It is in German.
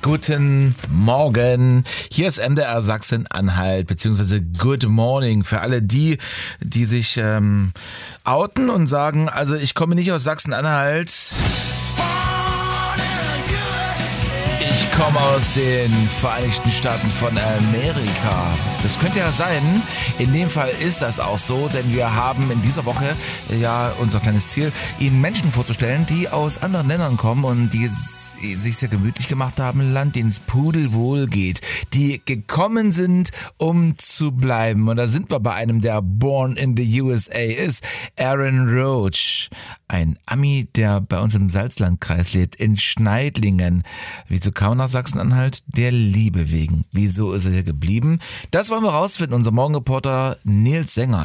Guten Morgen. Hier ist MDR Sachsen-Anhalt, beziehungsweise Good Morning für alle die sich outen und sagen, also ich komme nicht aus Sachsen-Anhalt. Ich komme aus den Vereinigten Staaten von Amerika. Das könnte ja sein. In dem Fall ist das auch so, denn wir haben in dieser Woche ja unser kleines Ziel, Ihnen Menschen vorzustellen, die aus anderen Ländern kommen und die sich sehr gemütlich gemacht haben, ein Land, denen es pudelwohl geht, die gekommen sind, um zu bleiben. Und da sind wir bei einem, der born in the USA ist, Aaron Roach. Ein Ami, der bei uns im Salzlandkreis lebt, in Schneidlingen. Wieso kam er nach Sachsen-Anhalt? Der Liebe wegen. Wieso ist er hier geblieben? Das wollen wir rausfinden. Unser Morgenreporter Nils Sänger